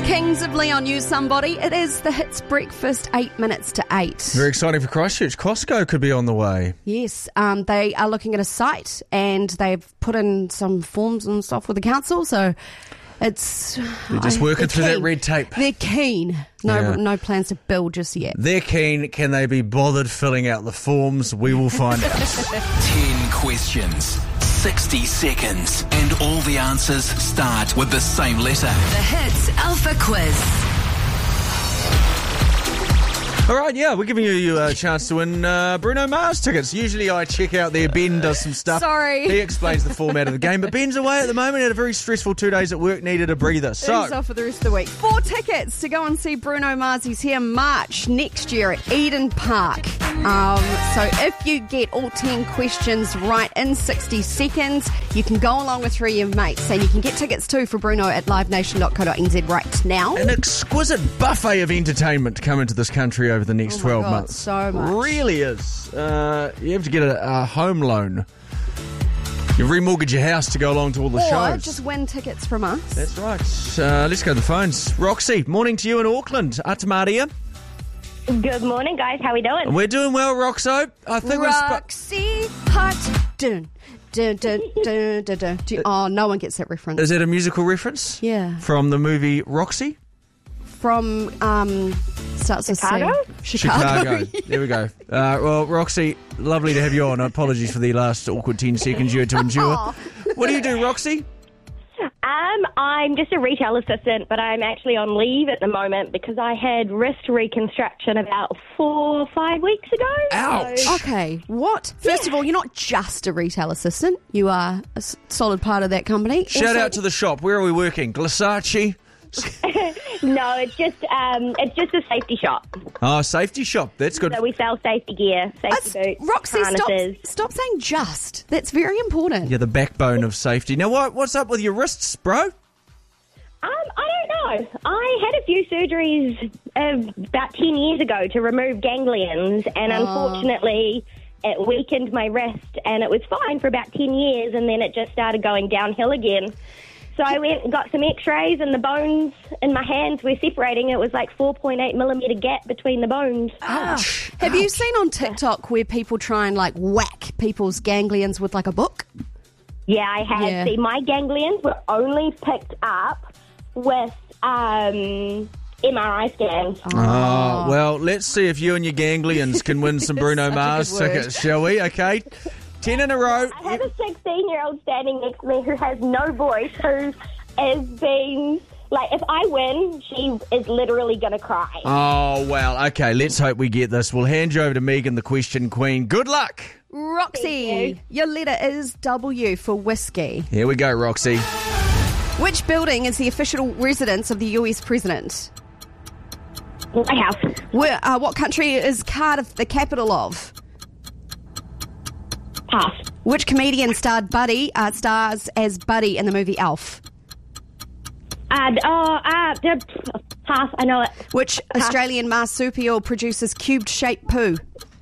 Kings of Leon, You Somebody. It is the Hits Breakfast, 8 minutes to 8. Very exciting for Christchurch. Costco could be on the way. Yes, they are looking at a site and they've put in some forms and stuff with the council, so it's... They're just working through that red tape. They're keen. No plans to build just yet. They're keen. Can they be bothered filling out the forms? We will find out. 10 questions, 60 seconds, and all the answers start with the same letter. The Hits Alpha Quiz. All right, yeah, we're giving you a chance to win Bruno Mars tickets. Usually I check out there. Ben does some stuff. Sorry. He explains the format of the game, but Ben's away at the moment. Had a very stressful 2 days at work, needed a breather. So He's off for the rest of the week. 4 tickets to go and see Bruno Mars. He's here March next year at Eden Park. So if you get all 10 questions right in 60 seconds, you can go along with 3 of your mates, and you can get tickets too for Bruno at livenation.co.nz right now. an exquisite buffet of entertainment coming to this country over the next 12 God, months. so much. Really is. You have to get a home loan. You remortgage your house to go along to all the Or shows. just win tickets from us. That's right. Let's go to the phones. Roxy, morning to you in Auckland. Atamaria. Good morning, guys. How we doing? We're doing well, Roxo. I think Roxy Hut. Dun, dun, dun, dun, dun, dun. Oh, no one gets that reference. Is it a musical reference? Yeah. From the movie Roxy? From, starts with Chicago? C. Chicago. There we go. Well, Roxy, lovely to have you on. Apologies for the last awkward 10 seconds you had to endure. What do you do, Roxy? I'm just a retail assistant, but I'm actually on leave at the moment because I had wrist reconstruction about 4 or 5 weeks ago. Ouch. So- Okay, what? First of all, you're not just a retail assistant. You are a solid part of that company. Shout out to the shop. Where are we working? Glasace? No, it's just a safety shop. Oh, safety shop. That's good. So we sell safety gear, safety boots, Roxy, harnesses. stop saying just. That's very important. You're the backbone of safety. Now, what's up with your wrists, bro? I don't know. I had a few surgeries about 10 years ago to remove ganglions, and unfortunately it weakened my wrist, and it was fine for about 10 years, and then it just started going downhill again. So I went and got some x-rays, and the bones in my hands were separating. It was like 4.8 millimetre gap between the bones. Ouch. Have you seen on TikTok where people try and whack people's ganglions with a book? Yeah, I have. Yeah. See, my ganglions were only picked up with MRI scans. Oh, well, let's see if you and your ganglions can win some Bruno Mars good word. tickets, shall we? Okay. 10 in a row. I have a 16-year-old standing next to me who has no voice, who is being... if I win, she is literally going to cry. Oh, well, okay, let's hope we get this. We'll hand you over to Megan, the question queen. Good luck. Roxy, your letter is W for whiskey. Here we go, Roxy. Which building is the official residence of the US president? My house. What country is Cardiff the capital of? Pass. Which comedian stars as Buddy in the movie Elf? Pass. I know it. Which Australian marsupial produces cubed-shaped poo?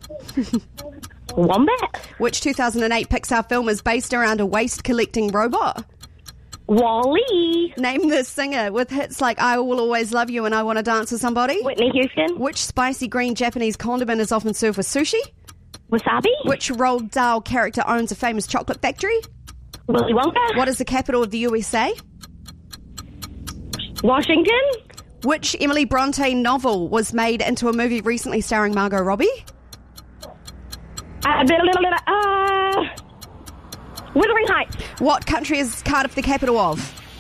Wombat. Which 2008 Pixar film is based around a waste-collecting robot? Wall-E. Name the singer with hits like I Will Always Love You and I Want to Dance with Somebody? Whitney Houston. Which spicy green Japanese condiment is often served with sushi? Wasabi. Which Roald Dahl character owns a famous chocolate factory? Willy Wonka. What is the capital of the USA? Washington. Which Emily Bronte novel was made into a movie recently starring Margot Robbie? Wuthering Heights. What country is Cardiff the capital of?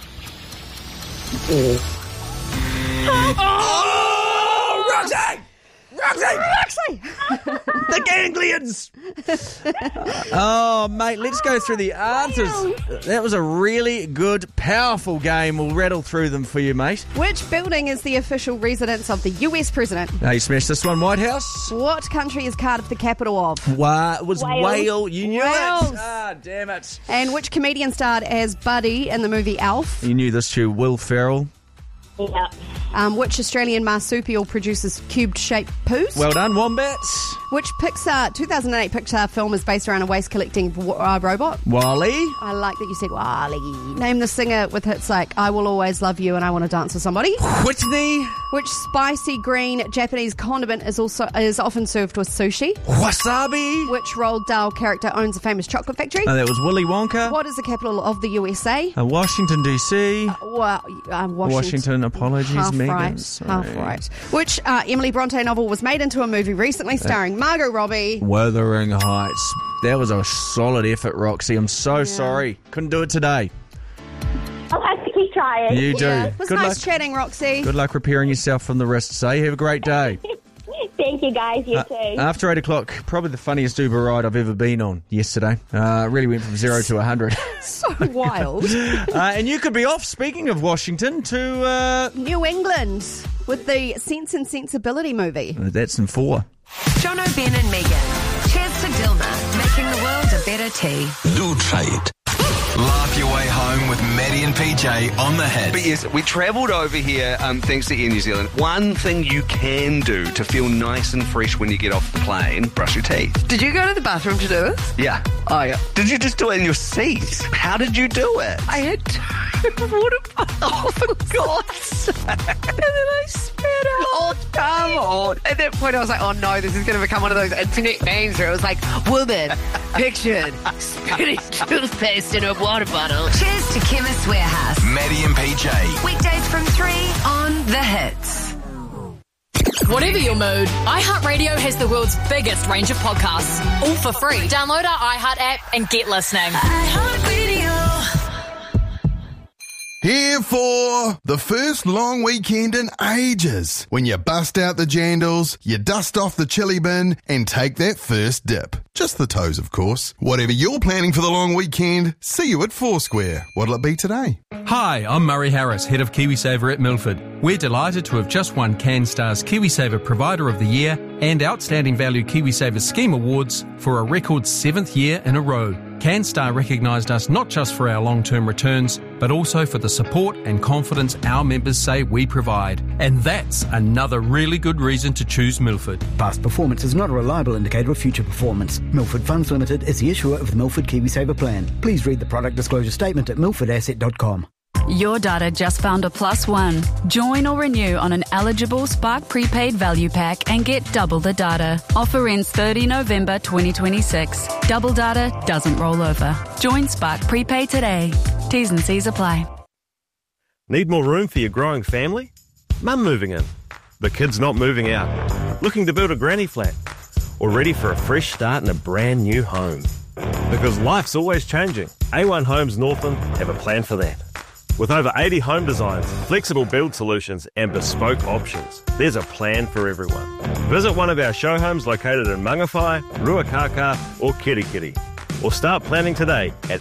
Oh, Roxy! Roxy! The ganglions! Oh, mate, let's go through the answers. That was a really good, powerful game. We'll rattle through them for you, mate. Which building is the official residence of the US president? Now you smashed this one, White House. What country is Cardiff the capital of? It was Wales. Wales. You knew Wales. it. Ah, damn it. And which comedian starred as Buddy in the movie Elf? You knew this too, Will Ferrell. Yeah. Which Australian marsupial produces cubed-shaped poos? Well done, Wombats. Which 2008 Pixar film is based around a waste-collecting robot? Wally. I like that you said Wally. Name the singer with hits like I Will Always Love You and I Want to Dance with Somebody. Whitney. Which spicy green Japanese condiment is often served with sushi? Wasabi. Which Roald Dahl character owns a famous chocolate factory? That was Willy Wonka. What is the capital of the USA? Washington, D.C. Washington. Apologies, Half Megan. right. Sorry. Half right. Which Emily Bronte novel was made into a movie recently starring Margot Robbie? Wuthering Heights. That was a solid effort, Roxy. I'm so sorry. Couldn't do it today. I'll have to keep trying. You do. Yeah. It was Good nice luck. chatting, Roxy. Good luck repairing yourself from the wrist, say. Have a great day. Thank you, guys. You too. After 8 o'clock, probably the funniest Uber ride I've ever been on yesterday. Really went from 0 to 100. So wild. And you could be off, speaking of Washington, to... New England with the Sense and Sensibility movie. That's in 4. Jono, Ben and Megan. Cheers to Dilma, making the world a better tea. Do try it. Laugh your way home with Maddie and PJ on the Hits. But yes, we travelled over here thanks to Air New Zealand. One thing you can do to feel nice and fresh when you get off the plane, brush your teeth. Did you go to the bathroom to do it? Yeah. Oh, yeah. Did you just do it in your seat? How did you do it? I had two water bottles. Oh, for God's sake. And then I spat out. Oh, come on. At that point, I was like, oh, no, this is going to become one of those internet memes where it was like, woman, pictured, spitting toothpaste in a water bottle. Cheers to Chemist Warehouse. Maddie and PJ. Weekdays from 3 on The Hits. Whatever your mood, iHeartRadio has the world's biggest range of podcasts, all for free. Download our iHeart app and get listening. Here for the first long weekend in ages. When you bust out the jandals, you dust off the chili bin, and take that first dip. Just the toes, of course. Whatever you're planning for the long weekend, see you at Foursquare. What'll it be today? Hi, I'm Murray Harris, Head of KiwiSaver at Milford. We're delighted to have just won CanStar's KiwiSaver Provider of the Year and Outstanding Value KiwiSaver Scheme Awards for a record 7th year in a row. CanStar recognised us not just for our long-term returns, but also for the support and confidence our members say we provide. And that's another really good reason to choose Milford. Past performance is not a reliable indicator of future performance. Milford Funds Limited is the issuer of the Milford KiwiSaver plan. Please read the product disclosure statement at milfordasset.com. Your data just found a +1. Join or renew on an eligible Spark prepaid value pack and get double the data. Offer ends 30 November 2026. Double data doesn't roll over. Join Spark Prepaid today. T's and C's apply. Need more room for your growing family? Mum moving in. The kids not moving out. Looking to build a granny flat. Or ready for a fresh start in a brand new home. Because life's always changing. A1 Homes Northland have a plan for that. With over 80 home designs, flexible build solutions and bespoke options, there's a plan for everyone. Visit one of our show homes located in Mangawhai, Ruakaka or Kirikiri. Or start planning today at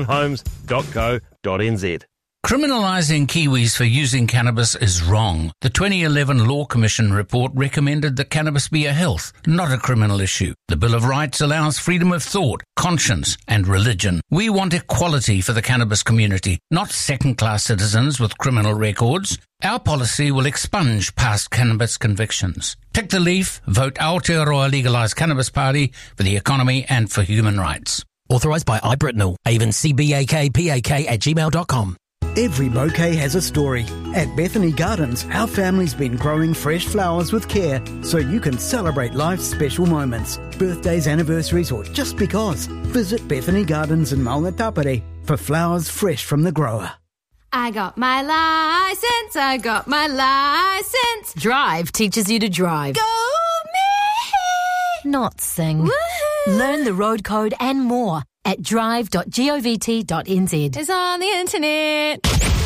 a1homes.co.nz. Criminalising Kiwis for using cannabis is wrong. The 2011 Law Commission report recommended that cannabis be a health, not a criminal issue. The Bill of Rights allows freedom of thought, conscience and religion. We want equality for the cannabis community, not second-class citizens with criminal records. Our policy will expunge past cannabis convictions. Pick the leaf, vote Aotearoa Legalised Cannabis Party for the economy and for human rights. Authorised by iBritnell. Even cbakpak@gmail.com. Every bouquet has a story. At Bethany Gardens, our family's been growing fresh flowers with care so you can celebrate life's special moments. Birthdays, anniversaries, or just because. Visit Bethany Gardens in Maungatapere for flowers fresh from the grower. I got my license, I got my license. Drive teaches you to drive. Go me! Not sing. Woohoo! Learn the road code and more at drive.govt.nz. It's on the internet.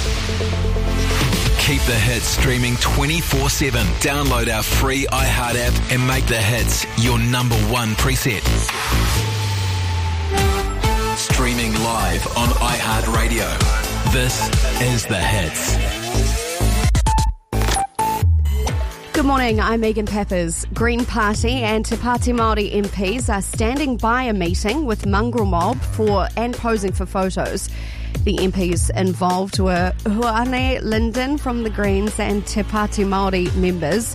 Keep the hits streaming 24/7. Download our free iHeart app and make the hits your number one preset. Streaming live on iHeartRadio. This is the hits. Good morning, I'm Megan Peppers. Green Party and Te Pāti Māori MPs are standing by a meeting with Mongrel Mob and posing for photos. The MPs involved were Huane Linden from the Greens and Te Pāti Māori members.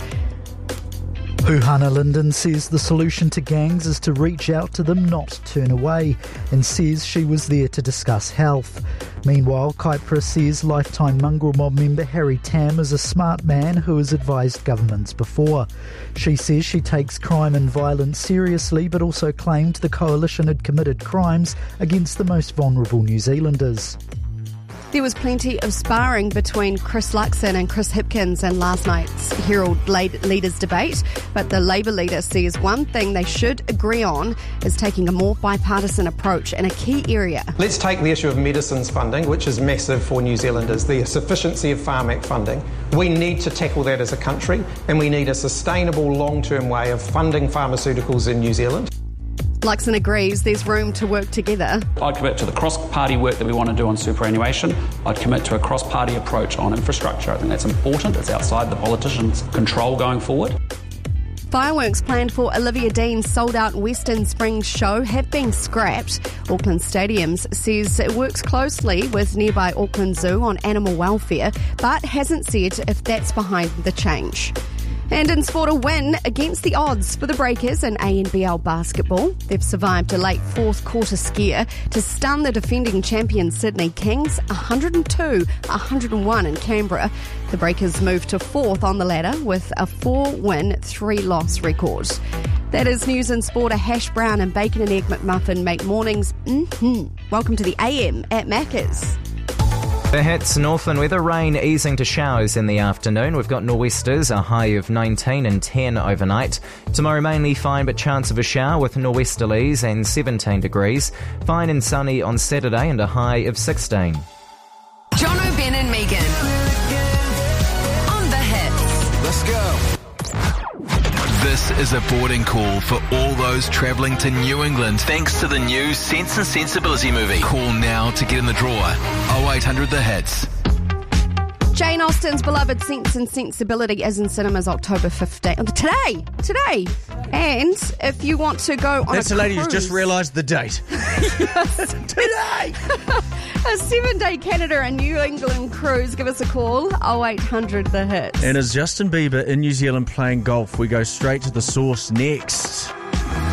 Huhana Linden says the solution to gangs is to reach out to them, not turn away, and says she was there to discuss health. Meanwhile, Kaipara says lifetime mongrel mob member Harry Tam is a smart man who has advised governments before. She says she takes crime and violence seriously, but also claimed the coalition had committed crimes against the most vulnerable New Zealanders. There was plenty of sparring between Chris Luxon and Chris Hipkins in last night's Herald Leaders debate, but the Labour leader says one thing they should agree on is taking a more bipartisan approach in a key area. Let's take the issue of medicines funding, which is massive for New Zealanders, the sufficiency of Farm Act funding. We need to tackle that as a country, and we need a sustainable long-term way of funding pharmaceuticals in New Zealand. Luxon agrees there's room to work together. I'd commit to the cross-party work that we want to do on superannuation. I'd commit to a cross-party approach on infrastructure. I think that's important. It's outside the politicians' control going forward. Fireworks planned for Olivia Dean's sold-out Western Springs show have been scrapped. Auckland Stadiums says it works closely with nearby Auckland Zoo on animal welfare, but hasn't said if that's behind the change. And in sport, a win against the odds for the Breakers in ANBL basketball. They've survived a late fourth quarter scare to stun the defending champion Sydney Kings 102-101 in Canberra. The Breakers moved to fourth on the ladder with a 4-win, 3-loss record. That is news in sport. A hash brown and bacon and egg McMuffin make mornings. Welcome to the AM at Macca's. The hits, northland weather, rain easing to showers in the afternoon. We've got nor'westers, a high of 19 and 10 overnight. Tomorrow mainly fine but chance of a shower with nor'westerlies and 17 degrees. Fine and sunny on Saturday and a high of 16. Jono, Ben and Megan. On the hits. Let's go. This is a boarding call for all those travelling to New England thanks to the new Sense and Sensibility movie. Call now to get in the draw. 0800 The Hits. Jane Austen's beloved Sense and Sensibility is in cinemas October 15th. Today. And if you want to go on That's a the lady cruise, who's just realised the date. today. A 7-day Canada and New England cruise, give us a call, 0800 The Hits. And is Justin Bieber in New Zealand playing golf? We go straight to the source next.